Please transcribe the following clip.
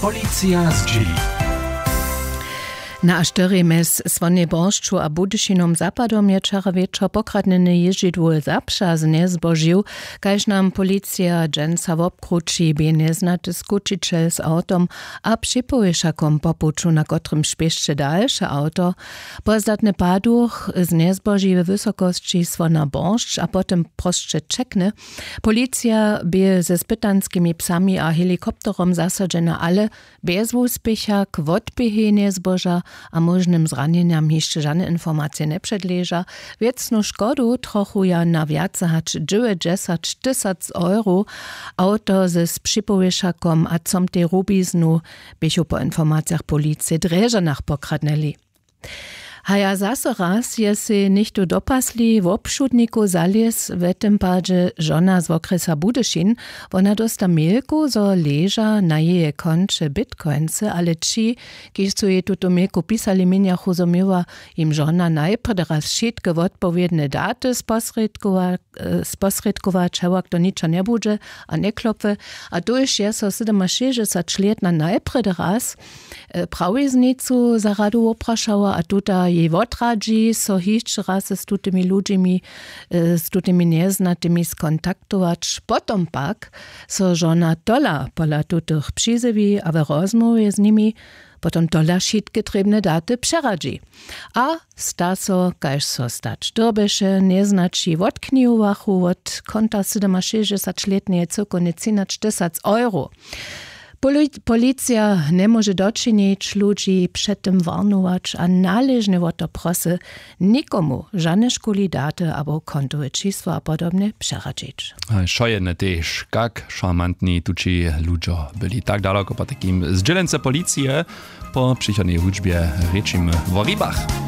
Policja z dzieli. Na A4 mes Słonej Borszczu a Budyšinom zapadom je wczoraj wieczór pokradneny jeździdło zapsza z niezbożył, kaž nam policja dżęca w obkruci by nieznaty skučiciel z autom a przypołyšakom popuczu, na kotrym śpieszczy dalsze auto. Pozdatny paduch z niezboży w wysokości Słona Borszcz, a potem prostsze czekny. Policja by ze spytanskimi psami a helikopterom zasadzena, ale bez úspěcha k odběhu niezboža a možnym zraneniam jeszcze żadne informacje nie przedleża. Wiecną szkodu trochu ja na wiace hać 90 000 euro. Auto ze przypołyšakom a com te rubiznu bychu po informacjach policji dreżanach pokradnęli. Haja zase raz je si nichtu dopasli w obszudniku zalies w tym padzie żona z okresa Budyšin. Ona dosta milku, zo leża na jej koncie bitcoince, ale ci, kiż su jej tuto milku pisali minja chuzomiła, im żona najpierw raz wszystkie odpowiednie daty sposredkować, czewak to nicza nie bude, a nie klopy, a tu już je so 67 let najpierw raz prawiznicu za radu opraszała, a tuta jej odradzi, so jeszcze raz z tutymi ludźmi, z tutymi nieznatymi skontaktować. Potom pak so żona tola pola tutych przyzywi, a w rozmowie z nimi potom tola wszystkie trebne daty przeradzi. A sta so, kaž so stać dobeše, nieznači odknijowachu od konta 67-letnie cyrko nie 13 000 euro. Policja nie może doczynić ludzi przed tym warnować, a należnie o to prosy nikomu żadne szkoli daty albo kontowe czysło a podobnie przeradzić. Szojene też, jak szarmantni tuci ludzie byli tak daleko po takim zdzielence policji po przychodnej hudźbie rečimy w Rybach.